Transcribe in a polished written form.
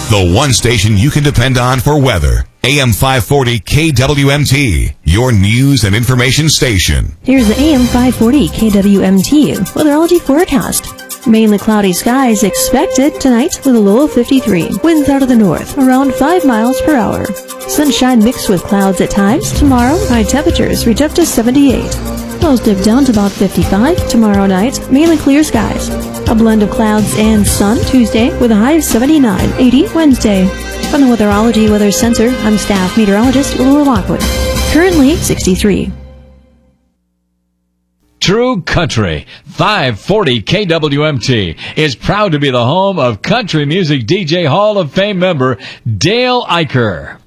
The one station you can depend on for weather. AM 540 KWMT, your news and information station. Here's the AM 540 KWMT weatherology forecast. Mainly cloudy skies expected tonight with a low of 53. Winds out of the north, around 5 miles per hour. Sunshine mixed with clouds at times. Tomorrow, high temperatures reach up to 78. Lows dip down to about 55 tomorrow night. Mainly clear skies. A blend of clouds and sun Tuesday with a high of 79. 80 Wednesday. From the Weatherology Weather Center, I'm staff meteorologist Laura Lockwood. Currently 63. True Country 540 KWMT is proud to be the home of country music DJ Hall of Fame member Dale Eicher.